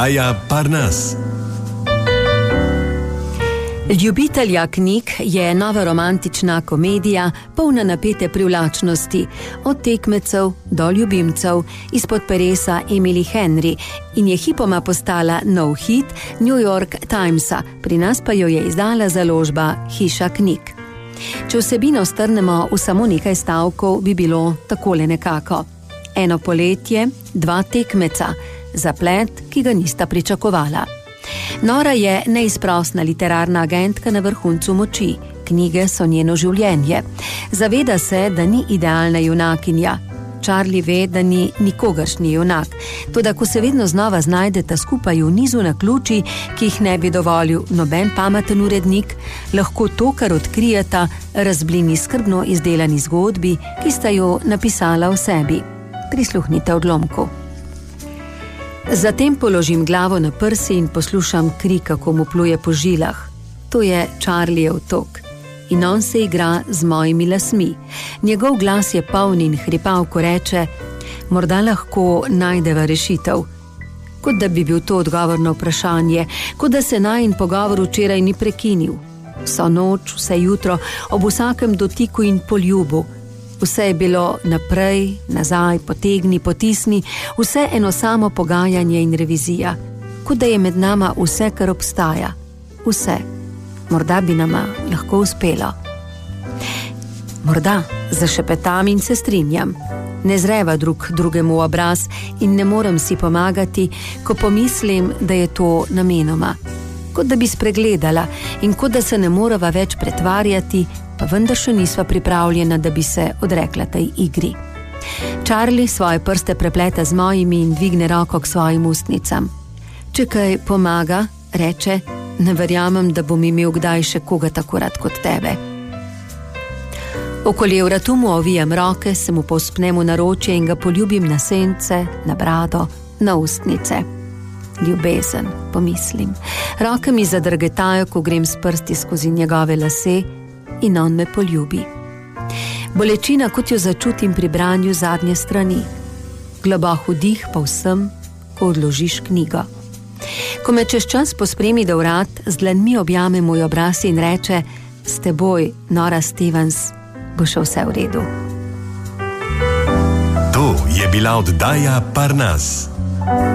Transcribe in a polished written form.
Oddaja Parnas. Ljubitelja knjig je nova romantična komedija, polna napete privlačnosti, od tekmecev do ljubimcev, izpod peresa Emily Henry, in je hipoma postala nov hit New York Timesa, pri nas pa jo je izdala založba Hiša knjig. Če vsebino strnemo v samo nekaj stavkov, bi bilo takole nekako: eno poletje, dva tekmeca, zaplet, ki ga nista pričakovala. Nora je neizprosna literarna agentka na vrhuncu moči, knjige so njeno življenje. Zaveda se, da ni idealna junakinja. Charlie ve, da ni nikogaršnji junak, toda ko se vedno znova znajdeta skupaj v nizu naključij, ki jih ne bi dovolil noben pameten urednik, lahko to, kar odkrijeta, razblini skrbno izdelani zgodbi, ki sta jo napisala o sebi. Prisluhnite odlomku. Zatem položim glavo na prsi in poslušam kri, kako mu pluje po žilah. To je Charliejev tok. In on se igra z mojimi lasmi. Njegov glas je poln in hripav, ko reče: morda lahko najdeva rešitev. Kot da bi bil to odgovor na vprašanje, kot da se najin pogovor včeraj ni prekinil. Vso noč, vse jutro, ob vsakem dotiku in poljubu. Vse je bilo naprej, nazaj, potegni, potisni, vse eno samo pogajanje in revizija. Kot da je med nama vse, kar obstaja. Vse. Morda bi nama lahko uspelo. Morda, zašepetam in se strinjam. Ne zreva drug drugemu v obraz in ne morem si pomagati, ko pomislim, da je to namenoma. Kot da bi spregledala in kot da se ne morava več pretvarjati, pa vendar še nisva pripravljena, da bi se odrekla tej igri. Charlie svoje prste prepleta z mojimi in dvigne roko k svojim ustnicam. Če kaj pomaga, reče, ne verjamem, da bom imel kdaj še koga tako rad kot tebe. Okoli vratu mu ovijam roke, se mu povzpnem v naročje in ga poljubim na sence, na brado, na ustnice. Ljubezen, pomislim. Roke mi zadrgetajo, ko grem s prsti skozi njegove lase in on me poljubi. Bolečina, kot jo začutim pri branju zadnje strani. Globok vdih pa vsem, ko odložiš knjigo. Ko me čez čas pospremi do vrat, z dlanmi objame moj obraz in reče: s teboj, Nora Stevens, bo še vse v redu. To je bila oddaja Parnas.